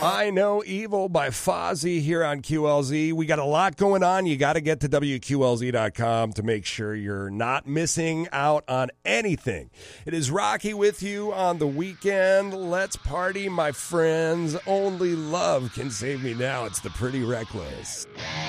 I Know Evil by Fozzy here on QLZ. We got a lot going on. You got to get to WQLZ.com to make sure you're not missing out on anything. It is Rocky with you on the weekend. Let's party, my friends. Only love can save me now. It's the Pretty Reckless.